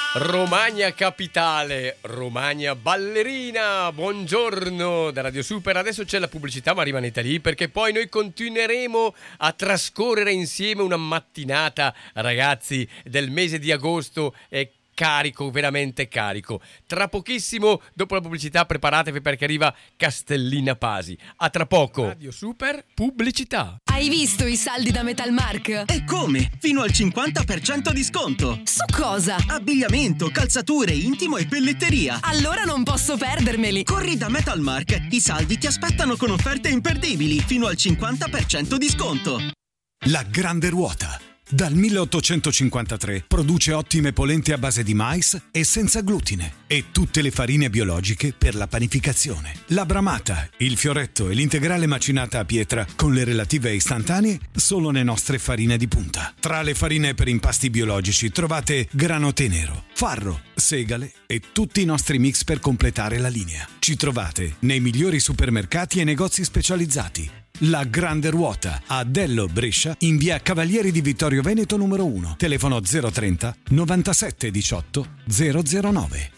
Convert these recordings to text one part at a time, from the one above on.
Romagna capitale, Romagna ballerina, buongiorno da Radio Super. Adesso c'è la pubblicità, ma rimanete lì perché poi noi continueremo a trascorrere insieme una mattinata, ragazzi, del mese di agosto carico, veramente carico. Tra pochissimo, dopo la pubblicità, preparatevi perché arriva Castellina Pasi. A tra poco. Radio Super, pubblicità. Hai visto i saldi da Metalmark? E come? Fino al 50% di sconto. Su cosa? Abbigliamento, calzature, intimo e pelletteria. Allora non posso perdermeli. Corri da Metalmark, i saldi ti aspettano con offerte imperdibili, fino al 50% di sconto. La Grande Ruota. Dal 1853 produce ottime polente a base di mais e senza glutine e tutte le farine biologiche per la panificazione. La bramata, il fioretto e l'integrale macinata a pietra con le relative istantanee solo le nostre farine di punta. Tra le farine per impasti biologici trovate grano tenero, farro, segale e tutti i nostri mix per completare la linea. Ci trovate nei migliori supermercati e negozi specializzati. La Grande Ruota a Dello Brescia in via Cavalieri di Vittorio Veneto numero 1, telefono 030 97 18 009.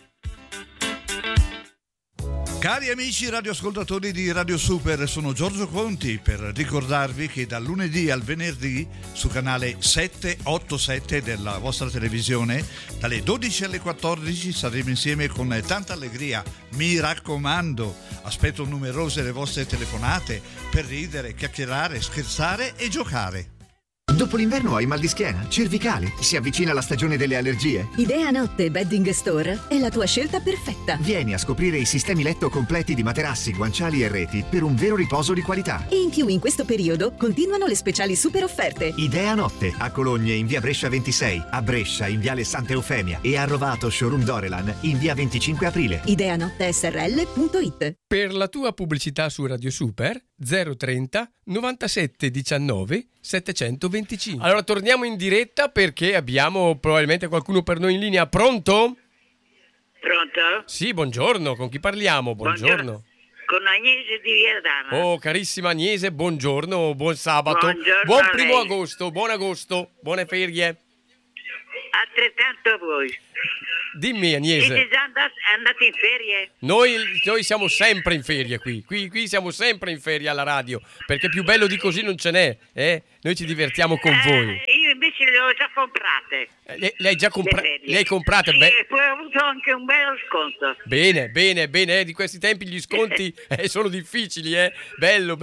Cari amici radioascoltatori di Radio Super, sono Giorgio Conti per ricordarvi che dal lunedì al venerdì su canale 787 della vostra televisione dalle 12 alle 14 saremo insieme con tanta allegria, mi raccomando. Aspetto numerose le vostre telefonate per ridere, chiacchierare, scherzare e giocare. Dopo l'inverno hai mal di schiena, cervicale, si avvicina la stagione delle allergie? Idea Notte Bedding Store è la tua scelta perfetta. Vieni a scoprire i sistemi letto completi di materassi, guanciali e reti per un vero riposo di qualità. E in più in questo periodo continuano le speciali super offerte. Idea Notte a Cologne in via Brescia 26, a Brescia in viale Santa Eufemia e a Rovato Showroom Dorelan in via 25 aprile. Ideanottesrl.it. Per la tua pubblicità su Radio Super 030 97 19 725. Allora torniamo in diretta perché abbiamo probabilmente qualcuno per noi in linea. Pronto? Pronto? Sì, buongiorno, con chi parliamo? Buongiorno. Con Agnese di Viadana. Oh, carissima Agnese, buongiorno, buon sabato. Buongiorno buon a primo lei. agosto, buone ferie. Altrettanto a voi. Dimmi Agnese. Siete già andati in ferie? Noi siamo sempre in ferie qui siamo sempre in ferie alla radio, perché più bello di così non ce n'è, eh? Noi ci divertiamo con voi. Io invece le ho già comprate. Le hai già le hai comprate? Sì, e poi ho avuto anche un bello sconto. Bene, di questi tempi gli sconti sono difficili, bello.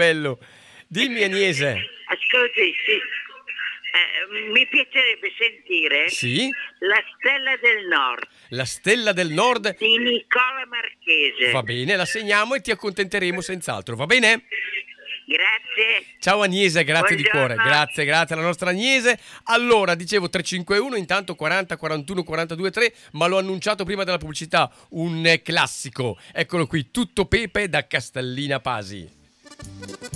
Dimmi Agnese. Ascolti, sì. Mi piacerebbe sentire Sì? La Stella del Nord. La Stella del Nord di Nicola Marchese. Va bene, la segniamo e ti accontenteremo senz'altro, va bene? Grazie. Ciao Agnese, grazie Buongiorno. di cuore, grazie alla nostra Agnese. Allora, dicevo 351, intanto 40 41 42 3, ma l'ho annunciato prima della pubblicità, un classico. Eccolo qui, Tutto Pepe da Castellina Pasi.